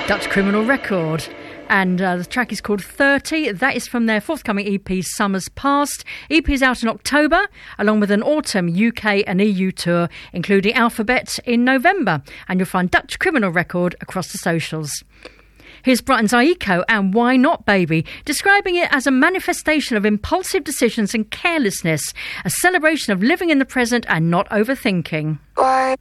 Dutch Criminal Record. And the track is called 30. That is from their forthcoming EP, Summers Past. EP is out in October, along with an autumn UK and EU tour, including Alphabet in November. And you'll find Dutch Criminal Record across the socials. Here's Brighton's Aiko and Why Not Baby, describing it as a manifestation of impulsive decisions and carelessness, a celebration of living in the present and not overthinking. Why